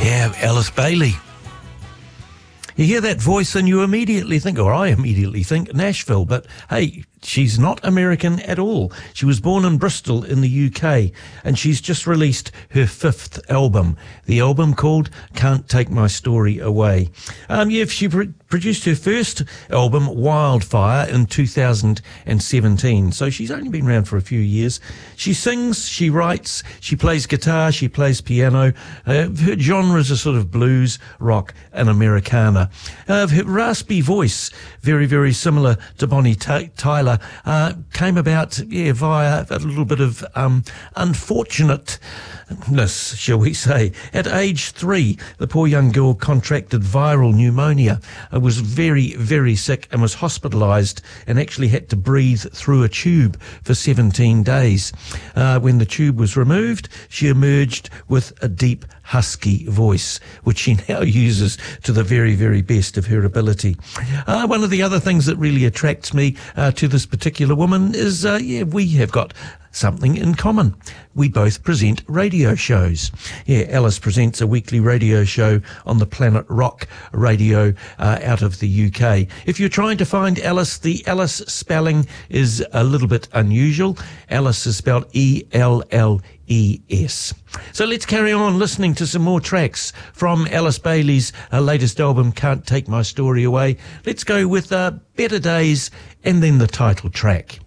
Yeah, Alice Bailey. You hear that voice and you immediately think, or I immediately think, Nashville. But hey, she's not American at all. She was born in Bristol in the UK, and she's just released her 5th album. The album called Can't Take My Story Away. She produced her first album, Wildfire, in 2017. So she's only been around for a few years. She sings, she writes, she plays guitar, she plays piano. Her genres are sort of blues, rock, and Americana. Her raspy voice, very, very similar to Bonnie Tyler, came about via a little bit of unfortunateness, shall we say. At age 3, the poor young girl contracted viral pneumonia, was very, very sick and was hospitalised and actually had to breathe through a tube for 17 days. When the tube was removed, she emerged with a deep, husky voice, which she now uses to the very, very best of her ability. One of the other things that really attracts me to this particular woman is, we have got something in common. We both present radio shows. Yeah, Alice presents a weekly radio show on the Planet Rock radio out of the UK. If you're trying to find Alice, the Alice spelling is a little bit unusual. Alice is spelled E-L-L-E-S. So let's carry on listening to some more tracks from Alice Bailey's latest album, Can't Take My Story Away. Let's go with Better Days and then the title track.